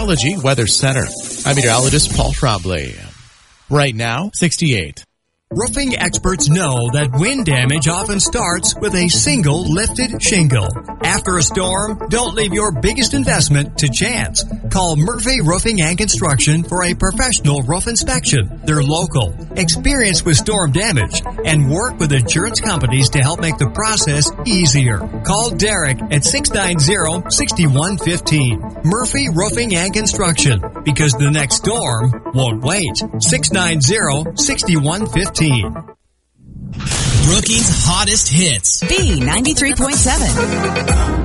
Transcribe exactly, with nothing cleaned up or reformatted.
Weather Center. I'm meteorologist Paul Trombley. Right now, sixty-eight. Roofing experts know that wind damage often starts with a single lifted shingle. After a storm, don't leave your biggest investment to chance. Call Murphy Roofing and Construction for a professional roof inspection. They're local, experienced with storm damage, and work with insurance companies to help make the process easier. Call Derek at six nine zero, six one one five. Murphy Roofing and Construction, because the next storm won't wait. six nine zero, six one one five. Brookings' hottest hits. B ninety-three point seven.